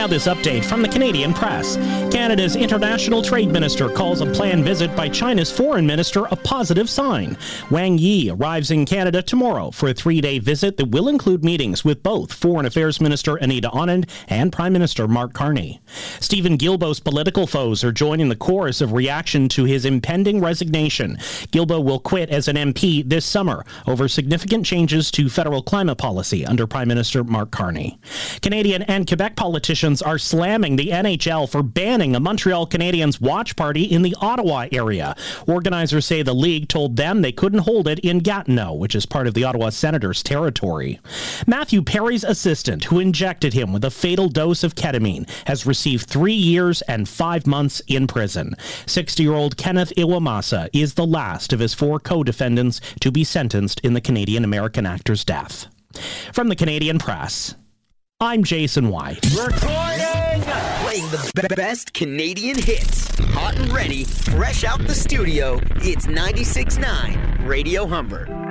Now this update from the Canadian Press. Canada's international trade minister calls a planned visit by China's foreign minister a positive sign. Wang Yi arrives in Canada tomorrow for a 3-day visit that will include meetings with both Foreign Affairs Minister Anita Anand and Prime Minister Mark Carney. Stephen Guilbeault's political foes are joining the chorus of reaction to his impending resignation. Guilbeault will quit as an MP this summer over significant changes to federal climate policy under Prime Minister Mark Carney. Canadian and Quebec politicians are slamming the NHL for banning a Montreal Canadiens watch party in the Ottawa area. Organizers say the league told them they couldn't hold it in Gatineau, which is part of the Ottawa Senators' territory. Matthew Perry's assistant, who injected him with a fatal dose of ketamine, has received 3 years and 5 months in prison. 60-year-old Kenneth Iwamasa is the last of his 4 co-defendants to be sentenced in the Canadian-American actor's death. From the Canadian Press, I'm Jason White. Recording! Playing the best Canadian hits. Hot and ready, fresh out the studio. It's 96.9 Radio Humber.